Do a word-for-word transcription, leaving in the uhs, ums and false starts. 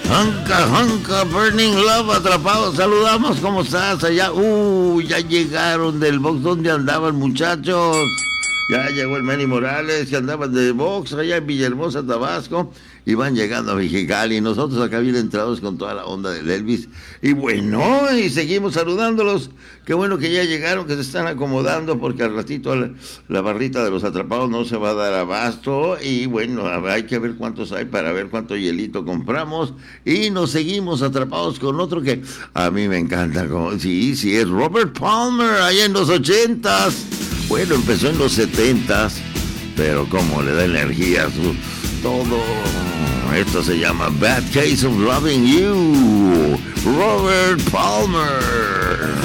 Hanka, Hanka, Burning Love, atrapados, saludamos, ¿cómo estás allá? Uh, ya llegaron del box, ¿dónde andaban, muchachos? Ya llegó el Manny Morales, que andaban de box allá en Villahermosa, Tabasco, y van llegando a Mexicali. Nosotros acá bien entrados con toda la onda del Elvis. Y bueno, y seguimos saludándolos. Qué bueno que ya llegaron, que se están acomodando, porque al ratito la, la barrita de los atrapados no se va a dar abasto. Y bueno, hay que ver cuántos hay para ver cuánto hielito compramos. Y nos seguimos atrapados con otro que a mí me encanta. Como, sí, sí, es Robert Palmer, allá en los ochentas. Bueno, empezó en los setentas, pero como le da energía a su todo. Esto se llama Bad Case of Loving You, Robert Palmer.